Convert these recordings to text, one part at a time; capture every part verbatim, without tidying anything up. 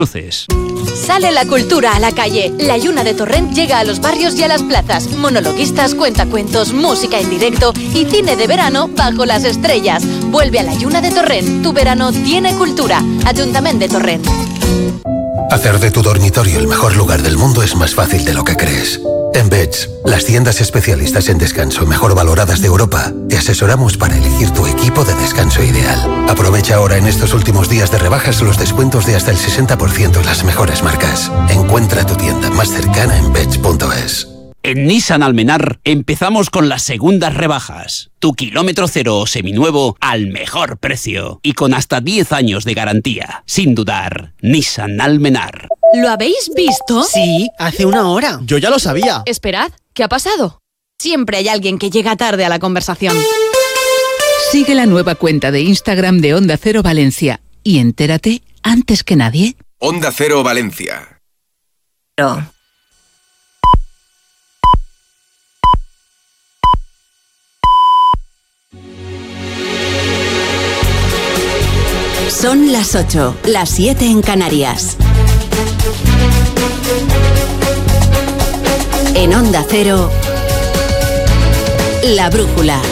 Luces. Sale la cultura a la calle. La Lluna de Torrent llega a los barrios y a las plazas. Monologuistas, cuentacuentos, música en directo y cine de verano bajo las estrellas. Vuelve a la Lluna de Torrent. Tu verano tiene cultura. Ayuntamiento de Torrent. Hacer de tu dormitorio el mejor lugar del mundo es más fácil de lo que crees. En Beds, las tiendas especialistas en descanso mejor valoradas de Europa, te asesoramos para elegir tu equipo de descanso ideal. Aprovecha ahora en estos últimos días de rebajas los descuentos de hasta el sesenta por ciento en las mejores marcas. Encuentra tu tienda más cercana en beds punto es. En Nissan Almenar empezamos con las segundas rebajas. Tu kilómetro cero o seminuevo al mejor precio y con hasta diez años de garantía. Sin dudar, Nissan Almenar. ¿Lo habéis visto? Sí, hace una hora. Yo ya lo sabía. Esperad, ¿qué ha pasado? Siempre hay alguien que llega tarde a la conversación. Sigue la nueva cuenta de Instagram de Onda Cero Valencia y entérate antes que nadie. Onda Cero Valencia. No. Son las ocho, las siete en Canarias. En Onda Cero, La Brújula.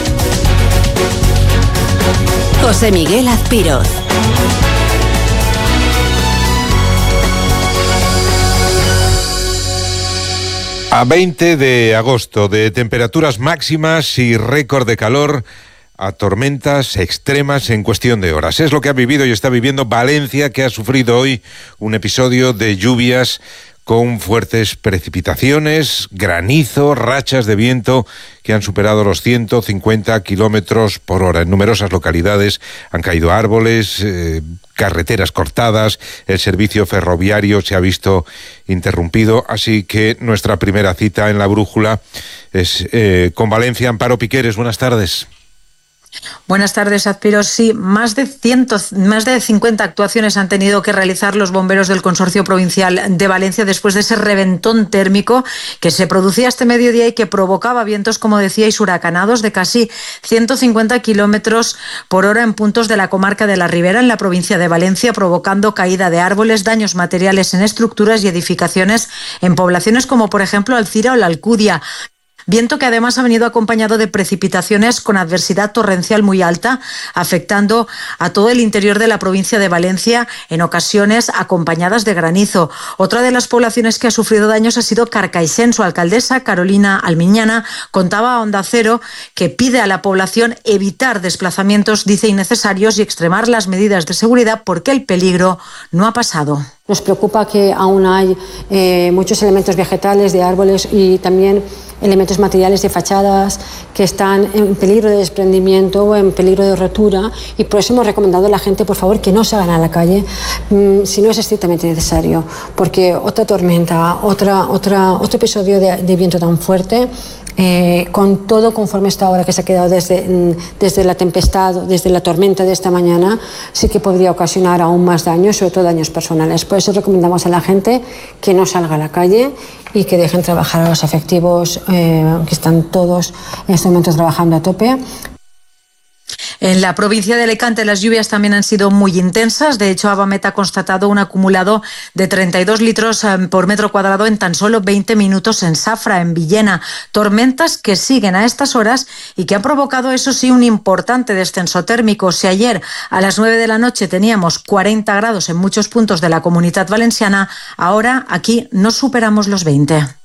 José Miguel Azpiroz. A veinte de agosto, de temperaturas máximas y récord de calor a tormentas extremas en cuestión de horas. Es lo que ha vivido y está viviendo Valencia, que ha sufrido hoy un episodio de lluvias con fuertes precipitaciones, granizo, rachas de viento que han superado los ciento cincuenta kilómetros por hora. En numerosas localidades han caído árboles, eh, carreteras cortadas, el servicio ferroviario se ha visto interrumpido, así que nuestra primera cita en La Brújula es eh, con Valencia. Amparo Piqueres, buenas tardes. Buenas tardes, Azpiroz. Sí, más de ciento, más de cincuenta actuaciones han tenido que realizar los bomberos del Consorcio Provincial de Valencia después de ese reventón térmico que se producía este mediodía y que provocaba vientos, como decíais, huracanados de casi ciento cincuenta kilómetros por hora en puntos de la comarca de la Ribera, en la provincia de Valencia, provocando caída de árboles, daños materiales en estructuras y edificaciones en poblaciones como, por ejemplo, Alcira o la Alcudia. Viento que además ha venido acompañado de precipitaciones con adversidad torrencial muy alta, afectando a todo el interior de la provincia de Valencia, en ocasiones acompañadas de granizo. Otra de las poblaciones que ha sufrido daños ha sido Carcaixent. Su alcaldesa, Carolina Almiñana, contaba a Onda Cero que pide a la población evitar desplazamientos, dice, innecesarios y extremar las medidas de seguridad porque el peligro no ha pasado. Nos preocupa que aún hay eh, muchos elementos vegetales, de árboles y también elementos materiales de fachadas que están en peligro de desprendimiento o en peligro de rotura, y por eso hemos recomendado a la gente, por favor, que no salgan a la calle mmm, si no es estrictamente necesario, porque otra tormenta, otra, otra, otro episodio de, de viento tan fuerte, eh, con todo conforme está ahora que se ha quedado desde, desde la tempestad, desde la tormenta de esta mañana, sí que podría ocasionar aún más daños, sobre todo daños personales. Por eso recomendamos a la gente que no salga a la calle y que dejen trabajar a los efectivos, eh, que están todos en este momento trabajando a tope. En la provincia de Alicante las lluvias también han sido muy intensas. De hecho, Avamet ha constatado un acumulado de treinta y dos litros por metro cuadrado en tan solo veinte minutos en Safra, en Villena. Tormentas que siguen a estas horas y que han provocado, eso sí, un importante descenso térmico. Si ayer a las nueve de la noche teníamos cuarenta grados en muchos puntos de la Comunidad Valenciana, ahora aquí no superamos los veinte.